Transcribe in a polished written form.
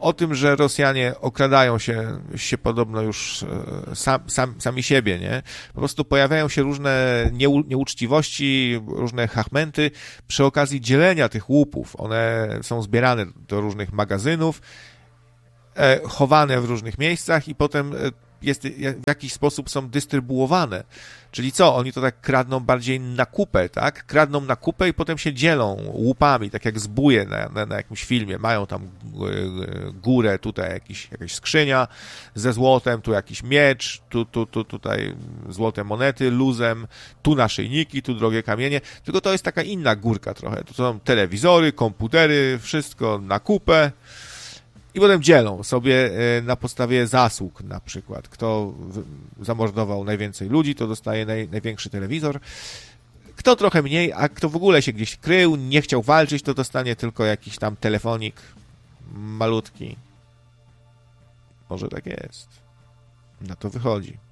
o tym, że Rosjanie okradają się podobno już sami siebie, nie? Po prostu pojawiają się różne nieuczciwości, różne chachmenty przy okazji dzielenia tych łupów. One są zbierane do różnych magazynów, chowane w różnych miejscach i potem w jakiś sposób są dystrybuowane. Czyli co? Oni to tak kradną bardziej na kupę, tak? Kradną na kupę i potem się dzielą łupami, tak jak zbóje na jakimś filmie. Mają tam górę, tutaj jakaś skrzynia ze złotem, tu jakiś miecz, tutaj złote monety luzem, tu naszyjniki, tu drogie kamienie. Tylko to jest taka inna górka trochę. To są telewizory, komputery, wszystko na kupę. I potem dzielą sobie na podstawie zasług na przykład. Kto zamordował najwięcej ludzi, to dostaje największy telewizor. Kto trochę mniej, a kto w ogóle się gdzieś krył, nie chciał walczyć, to dostanie tylko jakiś tam telefonik malutki. Może tak jest. Na to wychodzi.